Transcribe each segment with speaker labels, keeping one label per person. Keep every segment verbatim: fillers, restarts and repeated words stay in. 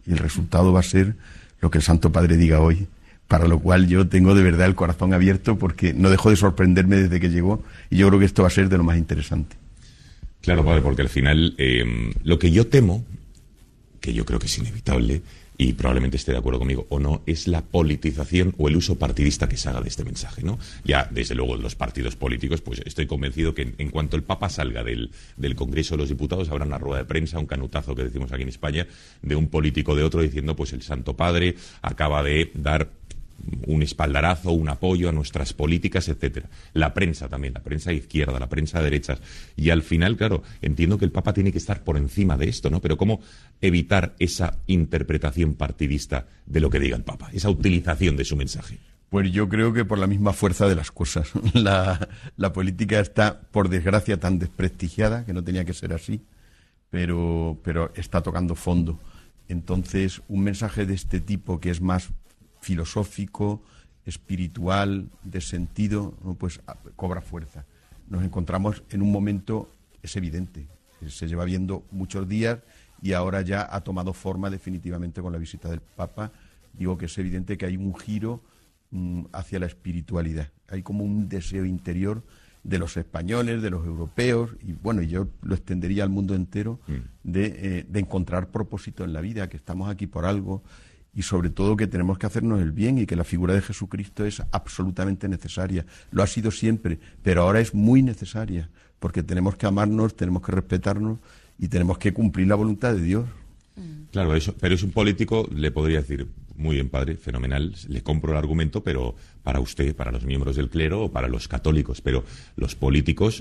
Speaker 1: y el resultado va a ser lo que el Santo Padre diga hoy, para lo cual yo tengo de verdad el corazón abierto porque no dejo de sorprenderme desde que llegó y yo creo que esto va a ser de lo más interesante.
Speaker 2: Claro, padre, porque al final eh, lo que yo temo, que yo creo que es inevitable, y probablemente esté de acuerdo conmigo o no, es la politización o el uso partidista que se haga de este mensaje, ¿no? Ya, desde luego, los partidos políticos, pues estoy convencido que en, en cuanto el Papa salga del, del Congreso de los Diputados, habrá una rueda de prensa, un canutazo que decimos aquí en España, de un político de otro diciendo, pues el Santo Padre acaba de dar un espaldarazo, un apoyo a nuestras políticas, etcétera. La prensa también, la prensa izquierda, la prensa derecha. Y al final, claro, entiendo que el Papa tiene que estar por encima de esto, ¿no? Pero ¿cómo evitar esa interpretación partidista de lo que diga el Papa? Esa utilización de su mensaje.
Speaker 1: Pues yo creo que por la misma fuerza de las cosas. La, la política está, por desgracia, tan desprestigiada, que no tenía que ser así, pero, pero está tocando fondo. Entonces, un mensaje de este tipo, que es más filosófico, espiritual, de sentido, pues cobra fuerza. Nos encontramos en un momento, es evidente, se lleva viendo muchos días y ahora ya ha tomado forma definitivamente con la visita del Papa. Digo que es evidente que hay un giro mm, hacia la espiritualidad. Hay como un deseo interior de los españoles, de los europeos, y bueno, yo lo extendería al mundo entero, mm. de, eh, de encontrar propósito en la vida, que estamos aquí por algo, y sobre todo que tenemos que hacernos el bien y que la figura de Jesucristo es absolutamente necesaria. Lo ha sido siempre, pero ahora es muy necesaria, porque tenemos que amarnos, tenemos que respetarnos y tenemos que cumplir la voluntad de Dios.
Speaker 2: Claro, eso, pero es un político, le podría decir, muy bien, padre, fenomenal, le compro el argumento, pero para usted, para los miembros del clero o para los católicos, pero los políticos...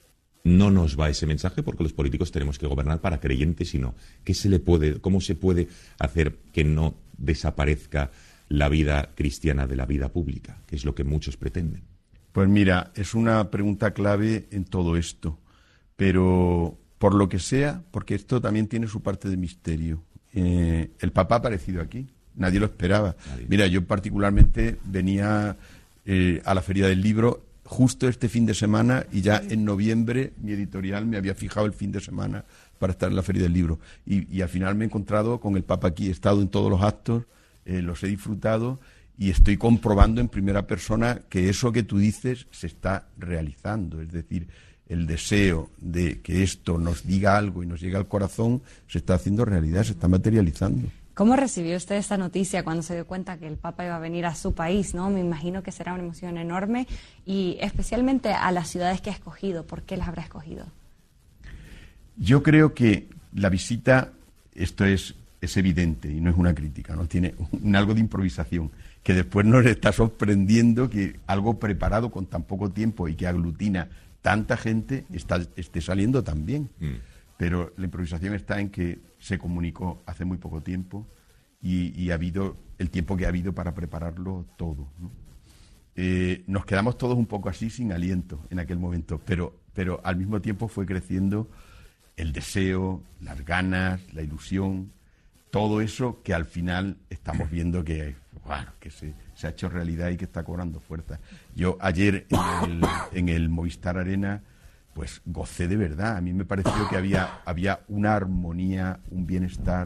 Speaker 2: No nos va ese mensaje porque los políticos tenemos que gobernar para creyentes y no. ¿Qué se le puede, cómo se puede hacer que no desaparezca la vida cristiana de la vida pública, que es lo que muchos pretenden?
Speaker 1: Pues mira, es una pregunta clave en todo esto, pero por lo que sea, porque esto también tiene su parte de misterio. Eh, el Papa ha aparecido aquí, nadie lo esperaba. Nadie. Mira, yo particularmente venía eh, a la Feria del Libro justo este fin de semana y ya en noviembre mi editorial me había fijado el fin de semana para estar en la Feria del Libro. Y, y al final me he encontrado con el Papa aquí, he estado en todos los actos, eh, los he disfrutado y estoy comprobando en primera persona que eso que tú dices se está realizando. Es decir, el deseo de que esto nos diga algo y nos llegue al corazón se está haciendo realidad, se está materializando.
Speaker 3: ¿Cómo recibió usted esta noticia cuando se dio cuenta que el Papa iba a venir a su país, ¿no? Me imagino que será una emoción enorme y especialmente a las ciudades que ha escogido. ¿Por qué las habrá escogido?
Speaker 1: Yo creo que la visita, esto es, es evidente y no es una crítica, ¿no? Tiene un, algo de improvisación, que después nos está sorprendiendo que algo preparado con tan poco tiempo y que aglutina tanta gente está, esté saliendo tan bien. Mm. Pero la improvisación está en que se comunicó hace muy poco tiempo y, y ha habido el tiempo que ha habido para prepararlo todo, ¿no? Eh, nos quedamos todos un poco así sin aliento en aquel momento, pero, pero al mismo tiempo fue creciendo el deseo, las ganas, la ilusión, todo eso que al final estamos viendo que, bueno, que se, se ha hecho realidad y que está cobrando fuerza. Yo ayer en el, en el Movistar Arena pues gocé de verdad. A mí me pareció que había, había una armonía, un bienestar,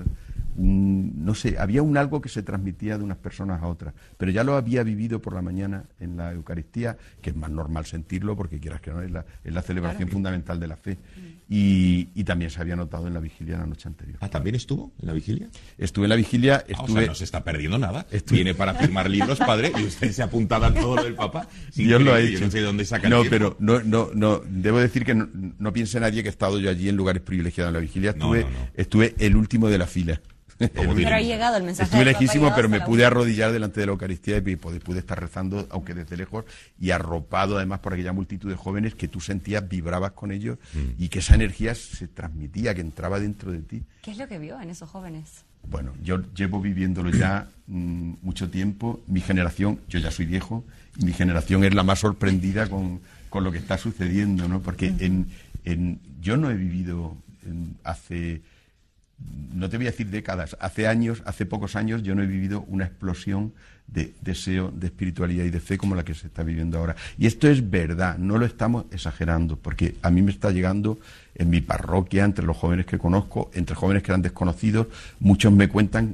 Speaker 1: un, no sé, había un algo que se transmitía de unas personas a otras. Pero ya lo había vivido por la mañana en la Eucaristía, que es más normal sentirlo, porque quieras que no, es la, es la celebración claro. fundamental de la fe. Y, y también se había notado en la vigilia la noche anterior.
Speaker 2: Ah, ¿también estuvo en la vigilia?
Speaker 1: Estuve en la vigilia. Estuve...
Speaker 2: Ah, o sea, no se está perdiendo nada. Estuve... Viene para firmar libros, padre, y usted se apuntaba a todo lo del Papa.
Speaker 1: Dios lo ha hecho.
Speaker 2: Yo no sé de dónde saca el
Speaker 1: No,
Speaker 2: tiempo.
Speaker 1: pero no, no, no, debo decir que no, no piense nadie que he estado yo allí en lugares privilegiados en la vigilia. Estuve,
Speaker 2: no, no, no.
Speaker 1: estuve el último de la fila.
Speaker 3: Pero ha llegado el mensaje.
Speaker 1: Estuve lejísimo, pero me pude arrodillar delante de la Eucaristía y pude, pude estar rezando, aunque desde lejos, y arropado además por aquella multitud de jóvenes que tú sentías, vibrabas con ellos mm. y que esa energía se transmitía, que entraba dentro de ti.
Speaker 3: ¿Qué es lo que vio en esos jóvenes?
Speaker 1: Bueno, yo llevo viviéndolo ya mmm, mucho tiempo. Mi generación, yo ya soy viejo, y mi generación es la más sorprendida con, con lo que está sucediendo, ¿no? Porque mm. en, en, yo no he vivido en, hace... no te voy a decir décadas, hace años, hace pocos años yo no he vivido una explosión de deseo, de espiritualidad y de fe como la que se está viviendo ahora. Y esto es verdad, no lo estamos exagerando, porque a mí me está llegando en mi parroquia, entre los jóvenes que conozco, entre jóvenes que eran desconocidos, muchos me cuentan